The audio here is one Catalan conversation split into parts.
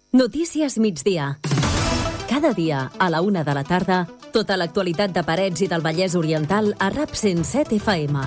Notícies migdia. Cada dia, a la 1 de la tarda, tota l'actualitat de Parets i del Vallès Oriental a RAP 107 FM.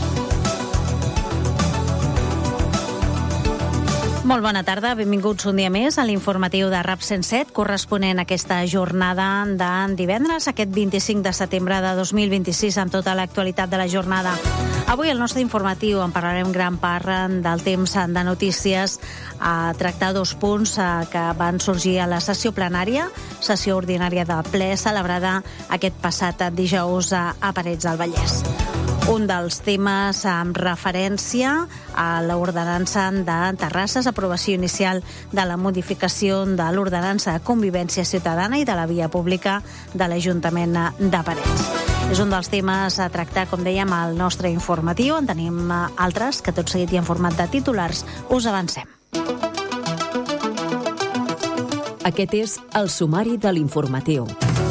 Molt bona tarda, benvinguts un dia més a l'informatiu de RAP 107, corresponent a aquesta jornada de divendres, aquest 25 de setembre de 2026, amb tota l'actualitat de la jornada. Avui al nostre informatiu en parlarem gran part del temps de notícies, a tractar dos punts que van sorgir a la sessió plenària, sessió ordinària de ple, celebrada aquest passat dijous a Parets del Vallès. Un dels temes amb referència a l'ordenança de Terrasses, aprovació inicial de la modificació de l'ordenança de convivència ciutadana i de la via pública de l'Ajuntament de Parets. És un dels temes a tractar, com dèiem, al nostre informatiu. En tenim altres que tot seguit i en format de titulars us avancem. Aquest és el sumari de l'informatiu.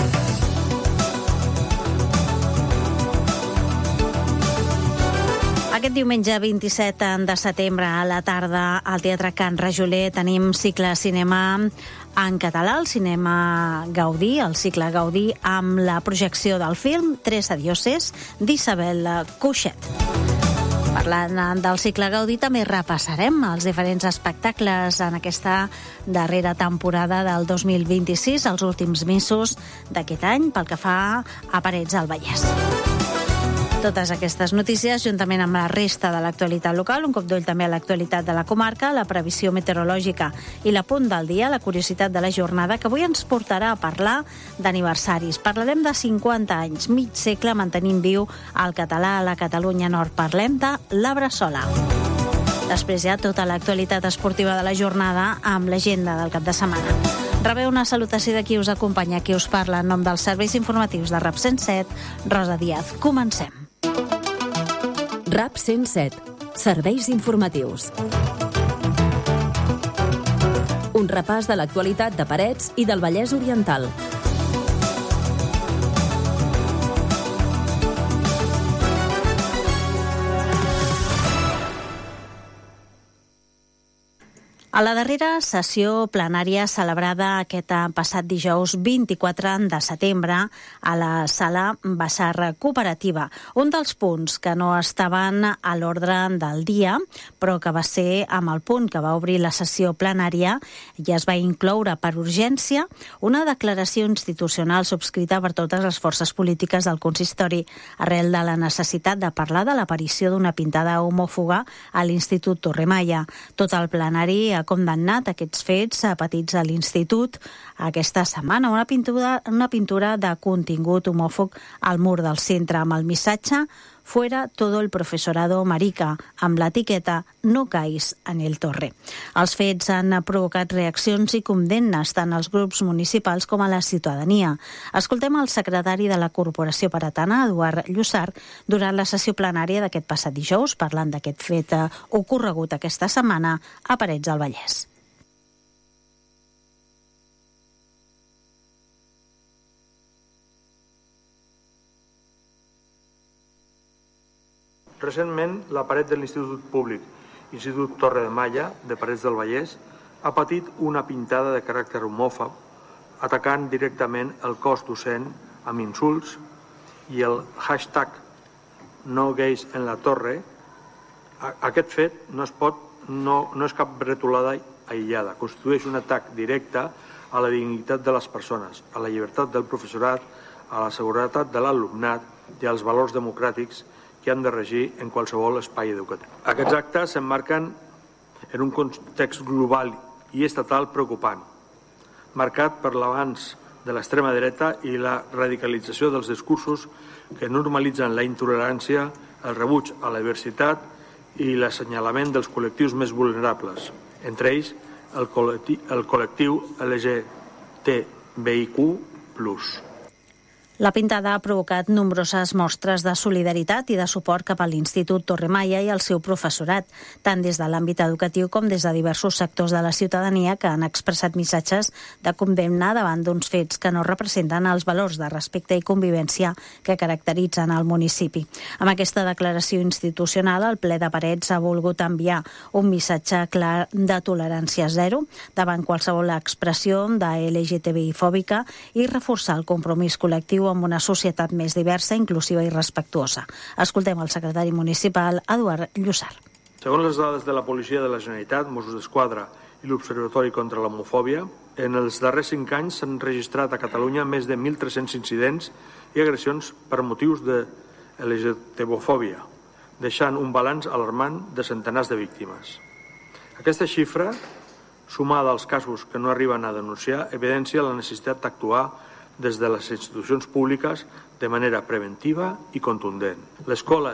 Aquest diumenge 27 de setembre a la tarda al Teatre Can Rajoler tenim cicle cinema en català, el cinema Gaudí, el cicle Gaudí, amb la projecció del film Tres adioses d'Isabel Cuixet. Parlant del cicle Gaudí, també repassarem els diferents espectacles en aquesta darrera temporada del 2026, els últims mesos d'aquest any, pel que fa a Parets del Vallès. Totes aquestes notícies, juntament amb la resta de l'actualitat local, un cop d'ull també a l'actualitat de la comarca, la previsió meteorològica i l'apunt del dia, la curiositat de la jornada, que avui ens portarà a parlar d'aniversaris. Parlarem de 50 anys, mig segle mantenint viu el català a la Catalunya Nord. Parlem de la Bressola. Després hi ha tota l'actualitat esportiva de la jornada amb l'agenda del cap de setmana. Rebeu una salutació de qui us acompanya, qui us parla en nom dels serveis informatius de RAP 107, Rosa Díaz. Comencem. RAP 107. Serveis informatius. Un repàs de l'actualitat de Parets i del Vallès Oriental. A la darrera sessió plenària celebrada aquest passat dijous 24 de setembre a la sala Bassar Cooperativa. Un dels punts que no estaven a l'ordre del dia, però que va ser amb el punt que va obrir la sessió plenària i es va incloure per urgència una declaració institucional subscrita per totes les forces polítiques del consistori arrel de la necessitat de parlar de l'aparició d'una pintada homòfoba a l'Institut Torremalla. Tot el plenari ha condemnat aquests fets patits a l'Institut aquesta setmana. Una pintura de contingut homòfob al mur del centre amb el missatge «Fuera todo el profesorado marica», amb l'etiqueta «No cais en el torre». Els fets han provocat reaccions i condemnes tant als grups municipals com a la ciutadania. Escoltem el secretari de la Corporació Paratana, Eduard Llussart, durant la sessió plenària d'aquest passat dijous, parlant d'aquest fet ocorregut aquesta setmana a Parets del Vallès. Recentment, la paret de l'Institut Públic, Institut Torremalla, de Parets del Vallès, ha patit una pintada de caràcter homòfob, atacant directament el cos docent amb insults i el hashtag no gais en la torre. Aquest fet no és cap bretolada aïllada, constitueix un atac directe a la dignitat de les persones, a la llibertat del professorat, a la seguretat de l'alumnat i als valors democràtics que han de regir en qualsevol espai educatiu. Aquests actes s'emmarquen en un context global i estatal preocupant, marcat per l'avanç de l'extrema dreta i la radicalització dels discursos que normalitzen la intolerància, el rebuig a la diversitat i l'assenyalament dels col·lectius més vulnerables, entre ells el col·lectiu LGTBIQ+. La pintada ha provocat nombroses mostres de solidaritat i de suport cap a l'Institut Torre Maya i el seu professorat, tant des de l'àmbit educatiu com des de diversos sectors de la ciutadania que han expressat missatges de condemna davant d'uns fets que no representen els valors de respecte i convivència que caracteritzen el municipi. Amb aquesta declaració institucional, el ple de Parets ha volgut enviar un missatge clar de tolerància zero davant qualsevol expressió de LGTBI-fòbica i reforçar el compromís col·lectiu amb una societat més diversa, inclusiva i respectuosa. Escoltem el secretari municipal, Eduard Llussar. Segons les dades de la Policia de la Generalitat, Mossos d'Esquadra i l'Observatori contra l'Homofòbia, en els darrers 5 anys s'han registrat a Catalunya més de 1.300 incidents i agressions per motius de LGTBofòbia, deixant un balanç alarmant de centenars de víctimes. Aquesta xifra, sumada als casos que no arriben a denunciar, evidencia la necessitat d'actuar des de les institucions públiques de manera preventiva i contundent. L'escola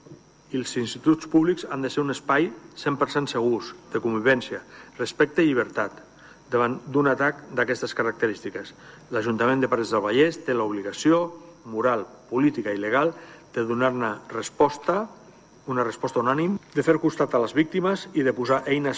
i els instituts públics han de ser un espai 100% segurs, de convivència, respecte i llibertat, davant d'un atac d'aquestes característiques. L'Ajuntament de Parets del Vallès té l'obligació moral, política i legal de donar-ne resposta, una resposta unànime, de fer costat a les víctimes i de posar eines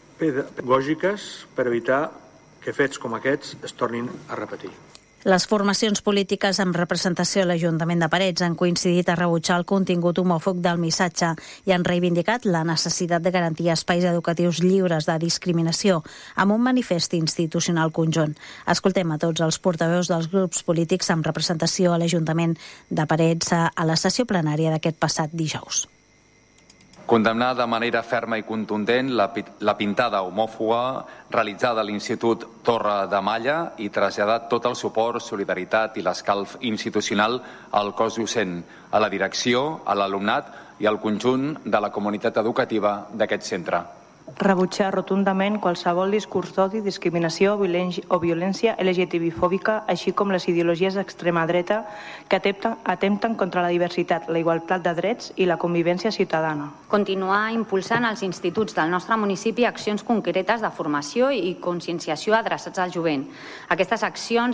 pedagògiques per evitar que fets com aquests es tornin a repetir. Les formacions polítiques amb representació a l'Ajuntament de Parets han coincidit a rebutjar el contingut homòfob del missatge i han reivindicat la necessitat de garantir espais educatius lliures de discriminació amb un manifest institucional conjunt. Escoltem a tots els portaveus dels grups polítics amb representació a l'Ajuntament de Parets a la sessió plenària d'aquest passat dijous. Condemnar de manera ferma i contundent la pintada homòfoba realitzada a l'Institut Torre de Malla i traslladar tot el suport, solidaritat i l'escalf institucional al cos docent, a la direcció, a l'alumnat i al conjunt de la comunitat educativa d'aquest centre. Rebutjar rotundament qualsevol discurs d'odi, discriminació o violència LGTBI-fòbica, així com les ideologies d'extrema dreta que atempten contra la diversitat, la igualtat de drets i la convivència ciutadana. Continuar impulsant als instituts del nostre municipi accions concretes de formació i conscienciació adreçats al jovent. Aquestes accions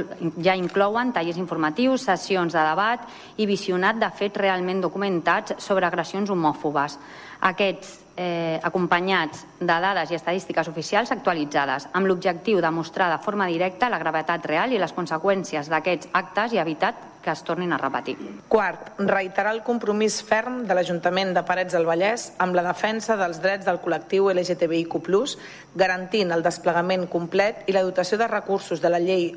ja inclouen tallers informatius, sessions de debat i visionat de fets realment documentats sobre agressions homòfobes. Aquests acompanyats de dades i estadístiques oficials actualitzades, amb l'objectiu de mostrar de forma directa la gravetat real i les conseqüències d'aquests actes i evitar que es tornin a repetir. Quart, reiterar el compromís ferm de l'Ajuntament de Parets del Vallès amb la defensa dels drets del col·lectiu LGTBIQ+, garantint el desplegament complet i la dotació de recursos de la Llei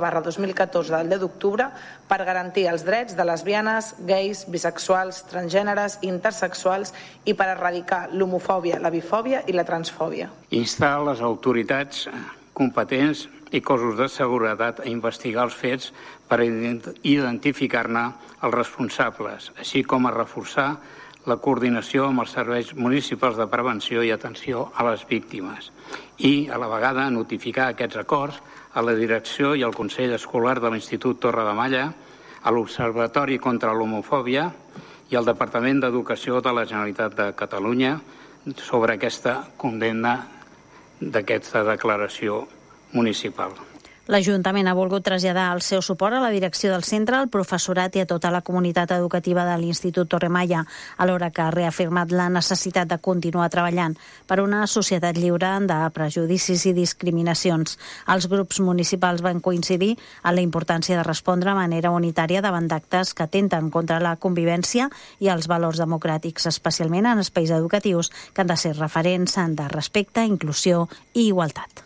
11/2014 del 10 d'octubre per garantir els drets de lesbianes, gais, bisexuals, transgèneres i intersexuals i per erradicar l'homofòbia, la bifòbia i la transfòbia. Instar les autoritats competents i cossos de seguretat a investigar els fets per identificar-ne els responsables, així com a reforçar la coordinació amb els serveis municipals de prevenció i atenció a les víctimes i, a la vegada, notificar aquests acords a la direcció i al Consell Escolar de l'Institut Torre de Malla, a l'Observatori contra l'Homofòbia i al Departament d'Educació de la Generalitat de Catalunya sobre aquesta condemna d'aquesta declaració municipal. L'Ajuntament ha volgut traslladar el seu suport a la direcció del centre, al professorat i a tota la comunitat educativa de l'Institut Torre Maya, alhora que ha reafirmat la necessitat de continuar treballant per una societat lliure de prejudicis i discriminacions. Els grups municipals van coincidir en la importància de respondre de manera unitària davant d'actes que atempten contra la convivència i els valors democràtics, especialment en espais educatius que han de ser referents de respecte, inclusió i igualtat.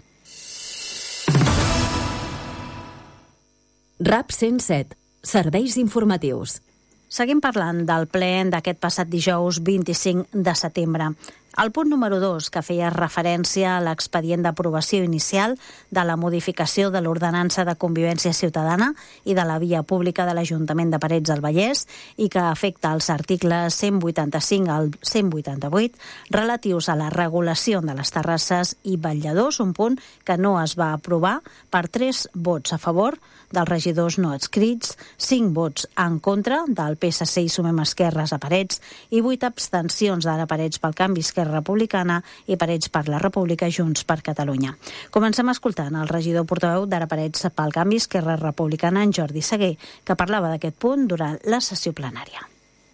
RAP 107. Serveis informatius. Seguim parlant del ple d'aquest passat dijous 25 de setembre. El punt número 2, que feia referència a l'expedient d'aprovació inicial de la modificació de l'ordenança de convivència ciutadana i de la via pública de l'Ajuntament de Parets del Vallès i que afecta els articles 185 al 188 relatius a la regulació de les terrasses i vetlladors, un punt que no es va aprovar per 3 vots a favor dels regidors no adscrits, 5 vots en contra del PSC i Sumem Esquerres a Parets i 8 abstencions d'Ara Parets pel Canvi Esquerra Esquerra Republicana i Parets per la República, Junts per Catalunya. Comencem escoltant el regidor portaveu d'Ara Parets pel Canvi Esquerra Republicana, en Jordi Seguer, que parlava d'aquest punt durant la sessió plenària.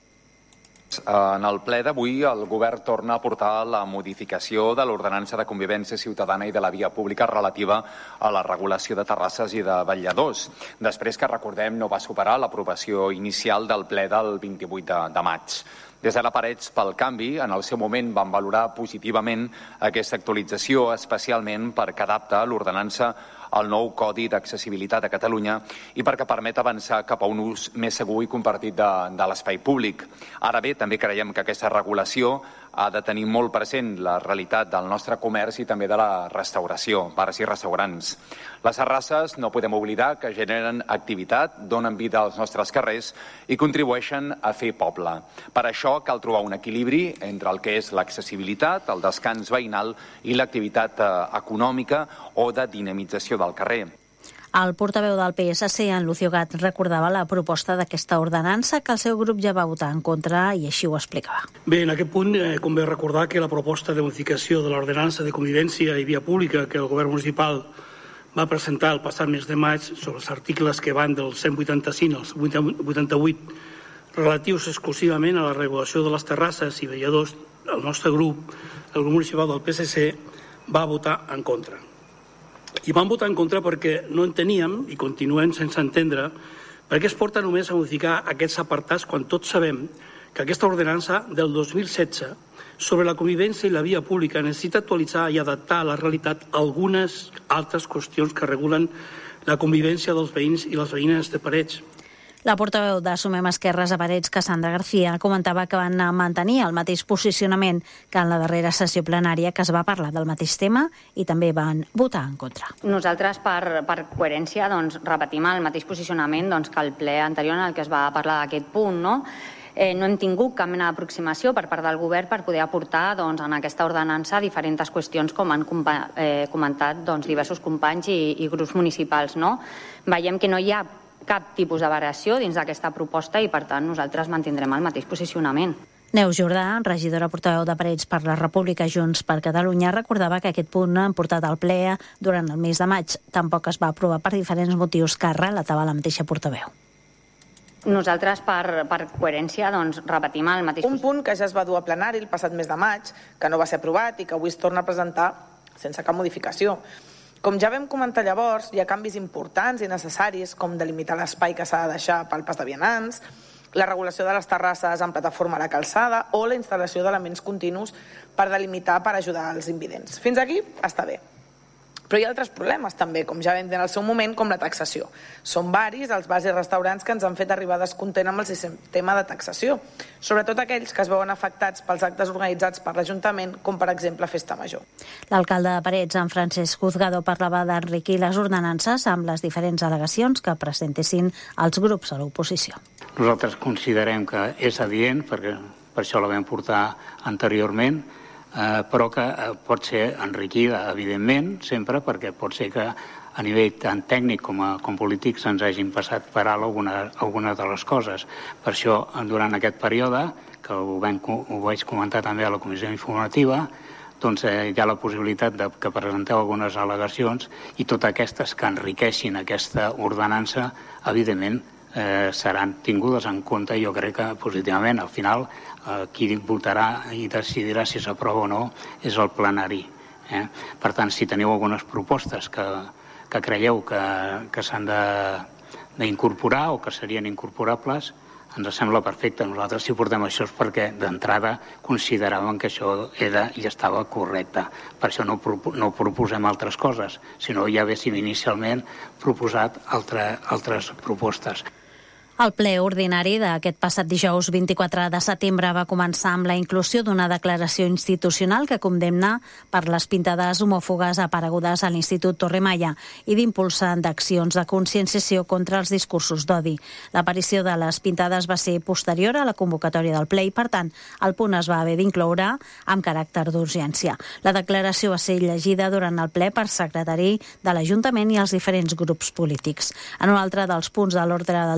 En el ple d'avui, el govern torna a portar la modificació de l'ordenança de convivència ciutadana i de la via pública relativa a la regulació de terrasses i de vetlladors, després que, recordem, no va superar l'aprovació inicial del ple del 28 de maig. Des de la Parets pel Canvi, en el seu moment van valorar positivament aquesta actualització, especialment perquè adapta l'ordenança al nou Codi d'Accessibilitat a Catalunya i perquè permet avançar cap a un ús més segur i compartit de l'espai públic. Ara bé, també creiem que aquesta regulació ha de tenir molt present la realitat del nostre comerç i també de la restauració, bars i restaurants. Les terrasses, no podem oblidar, que generen activitat, donen vida als nostres carrers i contribueixen a fer poble. Per això cal trobar un equilibri entre el que és l'accessibilitat, el descans veïnal i l'activitat econòmica o de dinamització del carrer. El portaveu del PSC, en Lucio Gat, recordava la proposta d'aquesta ordenança que el seu grup ja va votar en contra i així ho explicava. Bé, en aquest punt convé recordar que la proposta de modificació de l'ordenança de convivència i via pública que el govern municipal va presentar el passat mes de maig sobre els articles que van del 185 als 88 relatius exclusivament a la regulació de les terrasses i vetlladors, el nostre grup, el grup municipal del PSC, va votar en contra. I vam votar en contra perquè no enteníem, i continuem sense entendre, per què es porta només a modificar aquests apartats quan tots sabem que aquesta ordenança del 2016 sobre la convivència i la via pública necessita actualitzar i adaptar a la realitat algunes altres qüestions que regulen la convivència dels veïns i les veïnes de Parets. La portaveu de Sumem Esquerres a Parets, Cassandra García, comentava que van mantenir el mateix posicionament que en la darrera sessió plenària, que es va parlar del mateix tema i també van votar en contra. Nosaltres, per coherència, repetim el mateix posicionament que el ple anterior en el que es va parlar d'aquest punt, no? No hem tingut cap mena d'aproximació per part del govern per poder aportar en aquesta ordenança diferents qüestions, com han comentat diversos companys i grups municipals. Veiem que no hi ha cap tipus de variació dins d'aquesta proposta i, per tant, nosaltres mantindrem el mateix posicionament. Neus Jordà, regidora portaveu de Parets per la República, Junts per Catalunya, recordava que aquest punt han portat al ple durant el mes de maig. Tampoc es va aprovar per diferents motius que relatava la mateixa portaveu. Nosaltres, per coherència, repetim el mateix... Un punt que ja es va dur a plenari el passat mes de maig, que no va ser aprovat i que avui es torna a presentar sense cap modificació. Com ja vam comentar llavors, hi ha canvis importants i necessaris, com delimitar l'espai que s'ha de deixar pel pas de vianants, la regulació de les terrasses en plataforma a la calçada o la instal·lació d'elements continus per delimitar, per ajudar els invidents. Fins aquí està bé. Però hi ha altres problemes també, com ja vam dir en el seu moment, com la taxació. Són varis els bars i restaurants que ens han fet arribar descontent amb el sistema de taxació, sobretot aquells que es veuen afectats pels actes organitzats per l'Ajuntament, com per exemple Festa Major. L'alcalde de Parets, en Francesc Juzgado, parlava d'enriquir les ordenances amb les diferents al·legacions que presentessin els grups a l'oposició. Nosaltres considerem que és adient, perquè per això la vam portar anteriorment, però que pot ser enriquida, evidentment, sempre, perquè pot ser que a nivell tant tècnic com polític se'ns hagin passat per alt alguna de les coses. Per això, durant aquest període, que ho vaig comentar també a la comissió informativa, hi ha la possibilitat que presenteu algunes al·legacions i totes aquestes que enriqueixin aquesta ordenança, evidentment, seran tingudes en compte, jo crec que positivament. Al final, qui votarà i decidirà si s'aprova o no és el plenari. Per tant, si teniu algunes propostes que creieu que s'han d'incorporar o que serien incorporables, ens sembla perfecte. Nosaltres, si portem això, és perquè d'entrada consideràvem que això era i estava correcte. Per això no proposem altres coses, sinó ja haguéssim inicialment proposat altres propostes. El ple ordinari d'aquest passat dijous 24 de setembre va començar amb la inclusió d'una declaració institucional que condemna per les pintades homòfogues aparegudes a l'Institut Torre Maya i d'impulsar d'accions de conscienciació contra els discursos d'odi. L'aparició de les pintades va ser posterior a la convocatòria del ple i, per tant, el punt es va haver d'incloure amb caràcter d'urgència. La declaració va ser llegida durant el ple per secretari de l'Ajuntament i els diferents grups polítics. En un altre dels punts de l'ordre del dia es va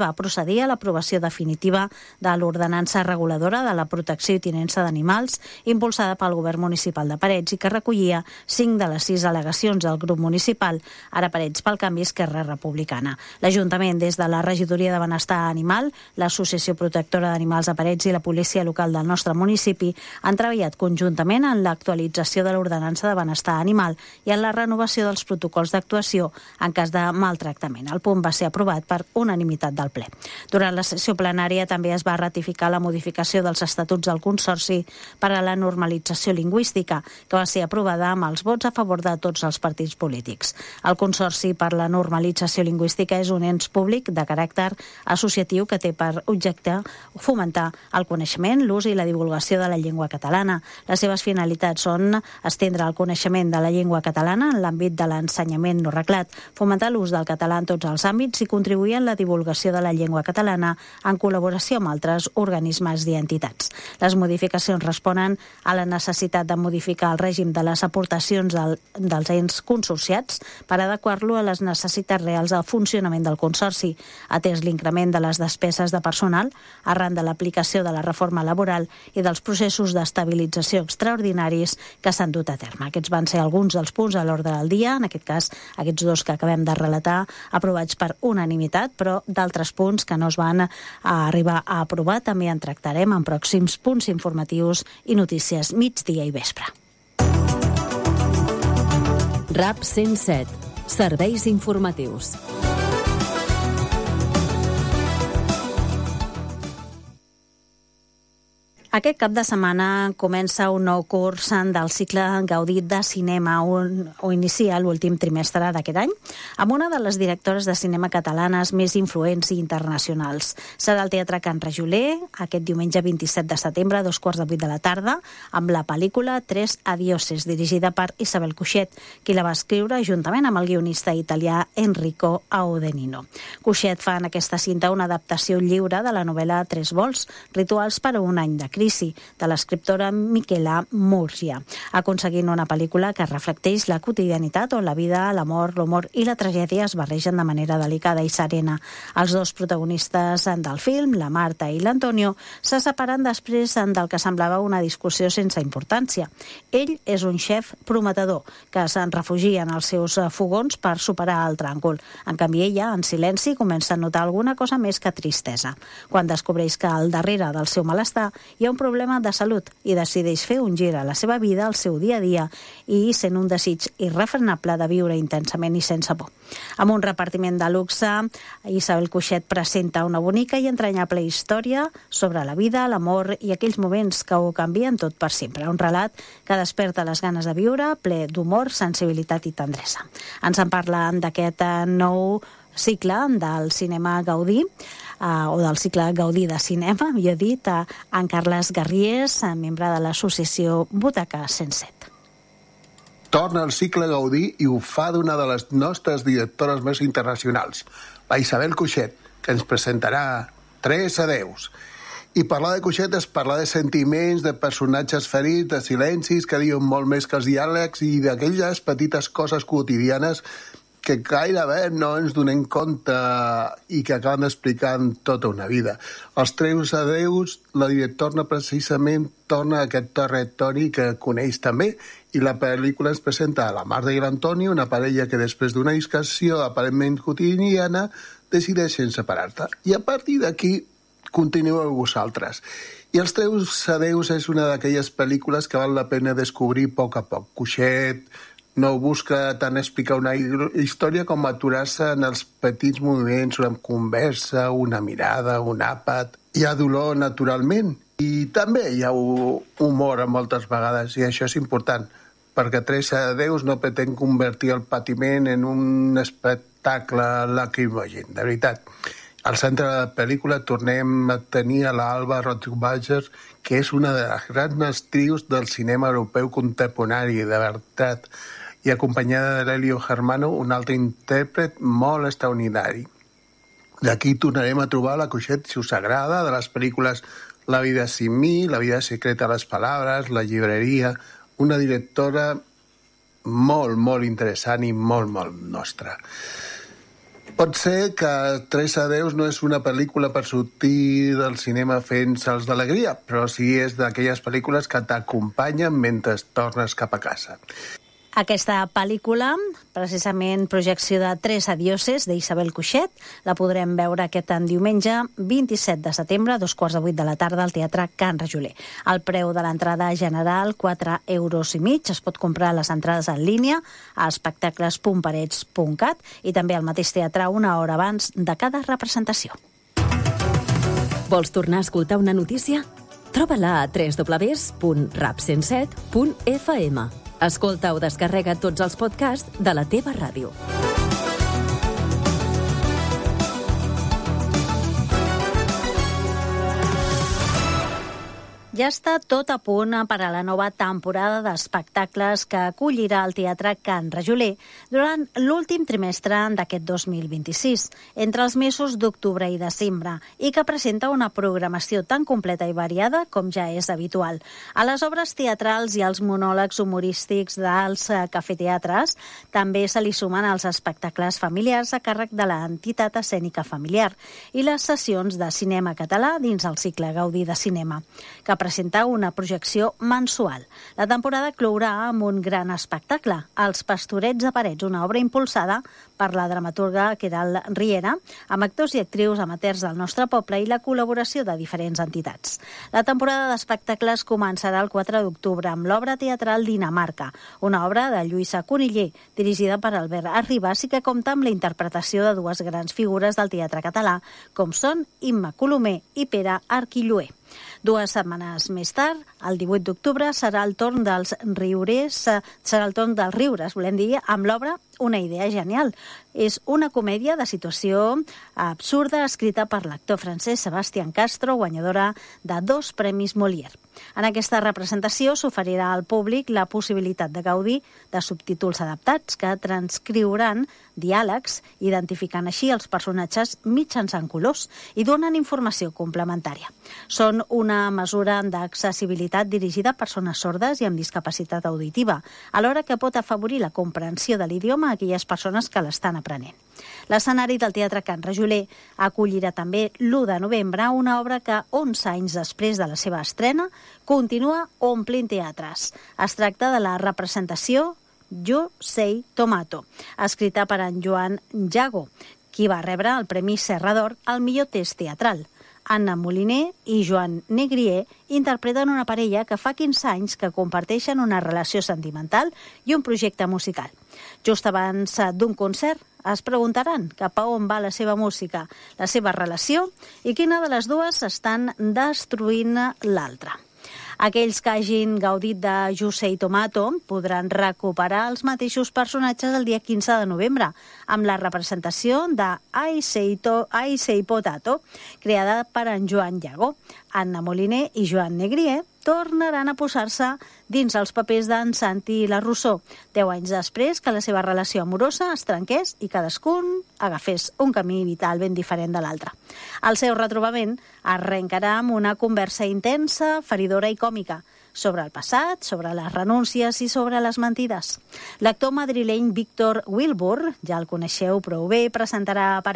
va procedir a l'aprovació definitiva de l'ordenança reguladora de la protecció i tinença d'animals impulsada pel govern municipal de Parets i que recollia 5 de les 6 al·legacions del grup municipal, ara Parets pel Canvi Esquerra Republicana. L'Ajuntament, des de la Regidoria de Benestar Animal, l'Associació Protectora d'Animals de Parets i la policia local del nostre municipi han treballat conjuntament en l'actualització de l'ordenança de benestar animal i en la renovació dels protocols d'actuació en cas de maltractament. El punt va ser aprovat per unanimitat del ple. Durant la sessió plenària també es va ratificar la modificació dels estatuts del Consorci per a la normalització lingüística, que va ser aprovada amb els vots a favor de tots els partits polítics. El Consorci per la Normalització Lingüística és un ens públic de caràcter associatiu que té per objecte fomentar el coneixement, l'ús i la divulgació de la llengua catalana. Les seves finalitats són estendre el coneixement de la llengua catalana en l'àmbit de l'ensenyament no reglat, fomentar l'ús del català en tots els àmbits i contribuir en la divulgació de la llengua catalana en col·laboració amb altres organismes i entitats. Les modificacions responen a la necessitat de modificar el règim de les aportacions dels ens consorciats per adequar-lo a les necessitats reals del funcionament del Consorci, atès l'increment de les despeses de personal arran de l'aplicació de la reforma laboral i dels processos d'estabilització extraordinaris que s'han dut a terme. Aquests van ser alguns dels punts a l'ordre del dia, en aquest cas aquests dos que acabem de relatar, aprovats per unanimitat, però d'altres punts que no es van arribar a aprovar també en tractarem en pròxims punts informatius i notícies migdia i vespre. RAP 107. Serveis informatius. Aquest cap de setmana comença un nou curs del cicle Gaudí de Cinema, o inicia l'últim trimestre d'aquest any, amb una de les directores de cinema catalanes més influents i internacionals. Serà al Teatre Can Rajoler, aquest diumenge 27 de setembre, a 2:15 de la tarda, amb la pel·lícula Tres Adioses, dirigida per Isabel Cuixet, qui la va escriure juntament amb el guionista italià Enrico Audenino. Cuixet fa en aquesta cinta una adaptació lliure de la novel·la Tres vols, rituals per a un any de crisi, de l'escriptora Michela Murgia, aconseguint una pel·lícula que reflecteix la quotidianitat on la vida, l'amor, l'humor i la tragèdia es barregen de manera delicada i serena. Els dos protagonistes del film, la Marta i l'Antonio, se separen després del que semblava una discussió sense importància. Ell és un xef prometedor que se'n refugia en els seus fogons per superar el tràngol. En canvi, ella, en silenci, comença a notar alguna cosa més que tristesa, quan descobreix que al darrere del seu malestar hi ha un problema de salut i decideix fer un gir a la seva vida, al seu dia a dia, i sent un desig irrefrenable de viure intensament i sense por. Amb un repartiment de luxe, Isabel Cuixet presenta una bonica i entranyable història sobre la vida, l'amor i aquells moments que ho canvien tot per sempre. Un relat que desperta les ganes de viure, ple d'humor, sensibilitat i tendresa. Ens en parlen d'aquest nou cicle del cinema Gaudí, o del cicle Gaudí de Cinema, millor dit, en Carles Garries, membre de l'associació Butaca 107. Torna al cicle Gaudí i ho fa d'una de les nostres directores més internacionals, la Isabel Cuixet, que ens presentarà Tres adeus. I parlar de Cuixet és parlar de sentiments, de personatges ferits, de silencis que diuen molt més que els diàlegs i d'aquelles petites coses quotidianes que gairebé no ens donem compte i que acaben explicant tota una vida. Els Tres adeus, la directora precisament torna a aquest territori que coneix també, i la pel·lícula ens presenta a la Marta i l'Antoni, una parella que després d'una discussió aparentment quotidiana decideixen separar-se. I a partir d'aquí continueu vosaltres. I Els Tres adeus és una d'aquelles pel·lícules que val la pena descobrir a poc. Cuixet no busca tant explicar una història com aturar-se en els petits moviments, una conversa, una mirada, un àpat. Hi ha dolor, naturalment, i també hi ha humor moltes vegades, i això és important, perquè Tres adeus no pretén convertir el patiment en un espectacle lacrimogen, de veritat. Al centre de la pel·lícula tornem a tenir a l'Alba Rothweiler, que és una de les grans actrius del cinema europeu contemporani, de veritat, i acompanyada de l'Elio Germano, un altre intèrpret molt extraordinari. D'aquí tornarem a trobar la Cuixet, si us agrada, de les pel·lícules La vida sin mí, La vida secreta de les palabres, La llibreria, una directora molt, molt interessant i molt, molt nostra. Pot ser que Tres adeus no és una pel·lícula per sortir del cinema fent salts d'alegria, però sí és d'aquelles pel·lícules que t'acompanyen mentre tornes cap a casa. Aquesta pel·lícula, precisament projecció de Tres adioses, d'Isabel Cuixet, la podrem veure aquest diumenge 27 de setembre, a 7:15 de la tarda, al Teatre Can Rajoler. El preu de l'entrada general, 4,5 €. Es pot comprar les entrades en línia a espectacles.parets.cat i també al mateix teatre una hora abans de cada representació. Vols tornar a escoltar una notícia? Troba-la a www.rap107.fm. Escolta o descarrega tots els podcasts de la teva ràdio. Ja està tot a punt per a la nova temporada d'espectacles que acollirà el Teatre Can Rajoler durant l'últim trimestre d'aquest 2026, entre els mesos d'octubre i desembre, i que presenta una programació tan completa i variada com ja és habitual. A les obres teatrals i als monòlegs humorístics dels cafeteatres també se li sumen els espectacles familiars a càrrec de l'entitat escènica familiar i les sessions de cinema català dins el cicle Gaudí de Cinema, que presenta una projecció mensual. La temporada clourà amb un gran espectacle, Els pastorets de Parets, una obra impulsada per la dramaturga Queralt Riera, amb actors i actrius amateurs del nostre poble i la col·laboració de diferents entitats. La temporada d'espectacles començarà el 4 d'octubre amb l'obra teatral Dinamarca, una obra de Lluïsa Coniller, dirigida per Albert Arribas i que compta amb la interpretació de dues grans figures del teatre català, com són Imma Colomer i Pere Arquilloé. 2 setmanes més tard, el 18 d'octubre, serà el torn dels riures, volem dir, amb l'obra Una idea genial. És una comèdia de situació absurda escrita per l'actor francès Sebastián Castro, guanyadora de 2 premis Molière. En aquesta representació s'oferirà al públic la possibilitat de gaudir de subtítols adaptats que transcriuran diàlegs, identificant així els personatges mitjançant colors i donen informació complementària. Són una mesura d'accessibilitat dirigida a persones sordes i amb discapacitat auditiva, alhora que pot afavorir la comprensió de l'idioma a aquelles persones que l'estan aprenent. L'escenari del Teatre Can Rajoler acollirà també l'1 de novembre una obra que 11 anys després de la seva estrena continua omplint teatres. Es tracta de la representació Jo sei tomato, escrita per en Joan Llago, qui va rebre el Premi Serra d'Or al millor text teatral. Anna Moliner i Joan Negrier interpreten una parella que fa 15 anys que comparteixen una relació sentimental i un projecte musical. Just abans d'un concert es preguntaran cap a on va la seva música, la seva relació i quina de les dues estan destruint l'altra. Aquells que hagin gaudit de Jo sei tomato podran recuperar els mateixos personatges el dia 15 de novembre amb la representació de I sei potato, creada per en Joan Llago. Anna Moliner i Joan Negrier tornaran a posar-se dins els papers d'en Santi i la Rousseau, 10 anys després que la seva relació amorosa es trenqués i cadascun agafés un camí vital ben diferent de l'altre. El seu retrobament arrencarà amb una conversa intensa, feridora i còmica, sobre el passat, sobre les renúncies i sobre les mentides. L'actor madrileny Víctor Wilbur, ja el coneixeu prou bé, presentarà